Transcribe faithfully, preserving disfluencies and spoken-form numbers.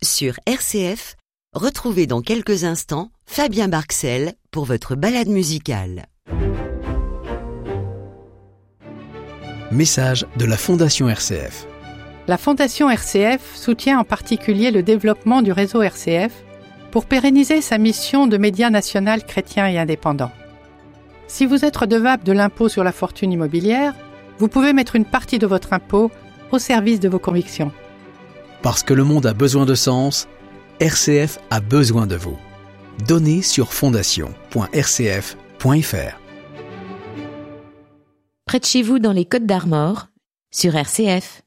Sur R C F, retrouvez dans quelques instants Fabien Barxel pour votre balade musicale. Message de la Fondation R C F. La Fondation R C F soutient en particulier le développement du réseau R C F pour pérenniser sa mission de média national chrétien et indépendant. Si vous êtes redevable de l'impôt sur la fortune immobilière, vous pouvez mettre une partie de votre impôt au service de vos convictions. Parce que le monde a besoin de sens, R C F a besoin de vous. Donnez sur fondation point r c f point f r. Près de chez vous dans les Côtes d'Armor, sur R C F.